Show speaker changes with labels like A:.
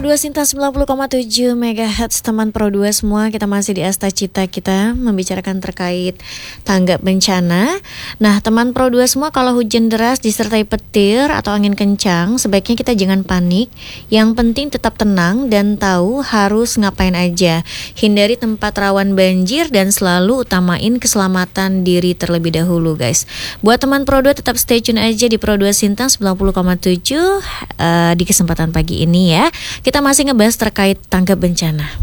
A: Pro 2 Sinta 90,7 MHz. Teman Pro 2 semua, kita masih di Asta Cita, kita membicarakan terkait tanggap bencana. Nah, teman Pro 2 semua, kalau hujan deras disertai petir atau angin kencang, sebaiknya kita jangan panik. Yang penting tetap tenang dan tahu harus ngapain aja. Hindari tempat rawan banjir dan selalu utamain keselamatan diri terlebih dahulu, guys. Buat teman Pro 2, tetap stay tune aja di Pro 2 Sintang 90,7 di kesempatan pagi ini ya. Kita masih ngebahas terkait tanggap bencana.